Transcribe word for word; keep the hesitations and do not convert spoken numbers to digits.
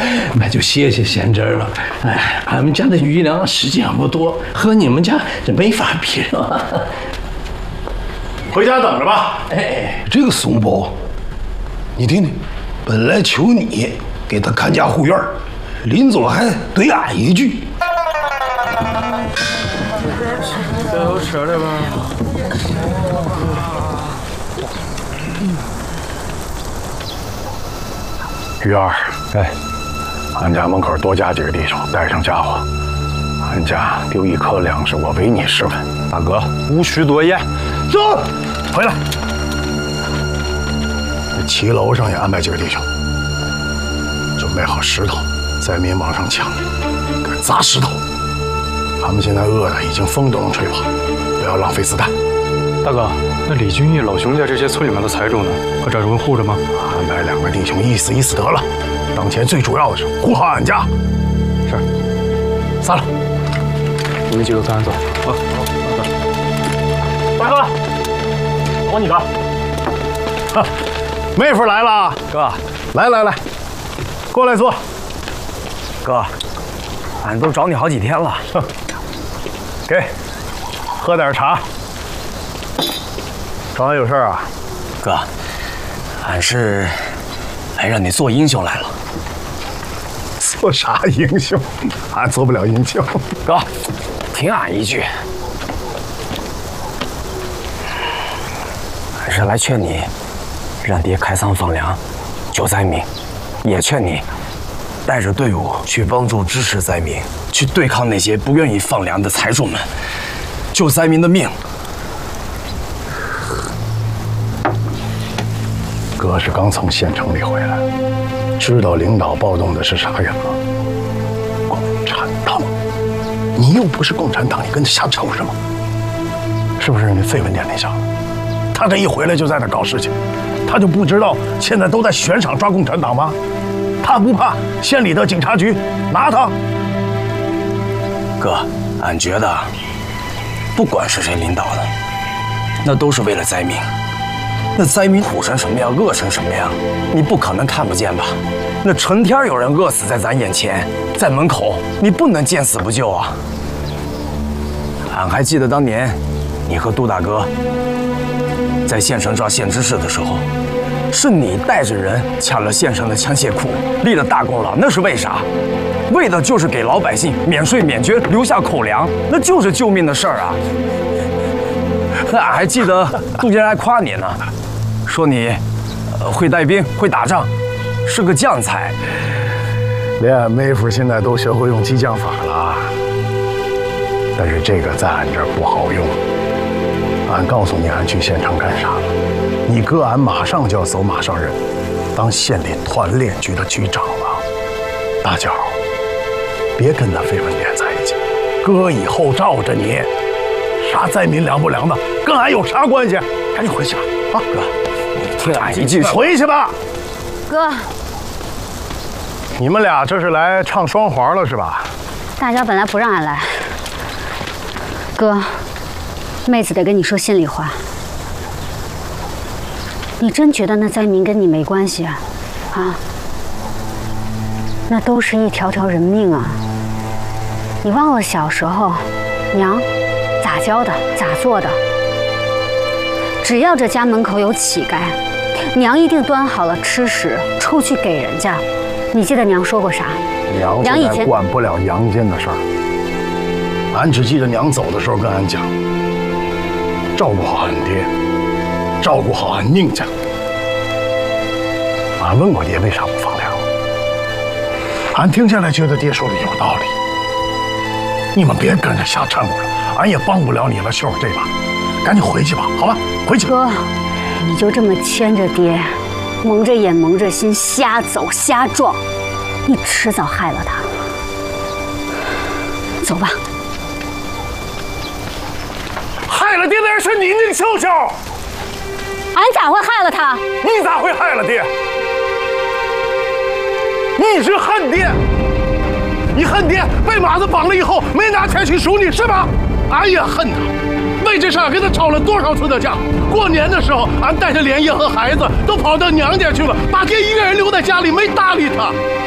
那就谢谢贤侄了。哎，俺们家的余粮实际上不多，和你们家这没法比是吧？ 回家等着吧。 哎， 这个松宝，你听听，本来求你给他看家护院，临走还怼俺一句。 这有吃的吧？ 鱼儿，哎，俺家门口多加几个弟兄，带上家伙。俺家丢一颗粮食，我赔你十分。 大哥，无需多言。 走，回来。骑楼上也安排几个弟兄，准备好石头，灾民往上抢，给砸石头。他们现在饿的已经风都能吹跑，不要浪费子弹。 大哥，那李俊义老兄家这些村里面的财主呢？可找人护着吗？ 安排两个弟兄意思意思得了。当前最主要的是护好俺家。 是。 散了。 你们几个跟俺走。啊， 大哥，我你哥。哈，妹夫来了， 哥， 来来来，过来坐。 哥，俺都找你好几天了。 给，喝点茶。找俺有事啊？ 哥，俺是来让你做英雄来了。 做啥英雄？俺做不了英雄。 哥，听俺一句，俺是来劝你，让爹开仓放粮，救灾民，也劝你带着队伍去帮助支持灾民，去对抗那些不愿意放粮的财主们，救灾民的命。 哥是刚从县城里回来，知道领导暴动的是啥人吗？共产党！你又不是共产党，你跟他瞎吵什么？是不是那废文店那小子？他这一回来就在那搞事情，他就不知道现在都在悬赏抓共产党吗？他不怕县里的警察局拿他？ 哥，俺觉得，不管是谁领导的，那都是为了灾民。那灾民苦成什么样，饿成什么样，你不可能看不见吧？那成天有人饿死在咱眼前，在门口，你不能见死不救啊！俺还记得当年，你和杜大哥在县城抓县知事的时候，是你带着人抢了县城的枪械库，立了大功劳。那是为啥？为的就是给老百姓免税免捐，留下口粮，那就是救命的事儿啊！俺还记得杜家人还夸你呢。说你，呃，会带兵，会打仗，是个将才。 连俺妹夫现在都学会用激将法了，但是这个在俺这儿不好用。俺告诉你，俺去县城干啥了？你哥俺马上就要走马上任，当县里团练局的局长了。大脚，别跟那废文店在一起，哥以后罩着你。啥灾民凉不凉的，跟俺有啥关系？赶紧回去吧，啊，哥。听俺一句，回去吧。 哥， 你们俩这是来唱双簧了是吧？ 大家本来不让俺来。哥，妹子得跟你说心里话。你真觉得那灾民跟你没关系啊？啊？那都是一条条人命啊！你忘了小时候，娘咋教的，咋做的？只要这家门口有乞丐，娘一定端好了吃食出去给人家。你记得娘说过啥？ 娘现在管不了阳间的事儿，俺只记得娘走的时候跟俺讲，照顾好俺爹，照顾好俺宁家。俺问过爹为啥不放粮，俺听下来觉得爹说的有道理。你们别跟着瞎掺和了，俺也帮不了你了，秀儿这把，赶紧回去吧，好吧？回去。 哥，你就这么牵着爹，蒙着眼蒙着心瞎走瞎撞，你迟早害了他。走吧。 害了爹的人是你，宁秀秀。 俺咋会害了他？ 你咋会害了爹？你是恨爹，你恨爹被马子绑了以后没拿钱去赎你是吧？俺也恨他。为这事儿跟他吵了多少次的架？过年的时候，俺带着莲叶和孩子都跑到娘家去了，把爹一个人留在家里，没搭理他。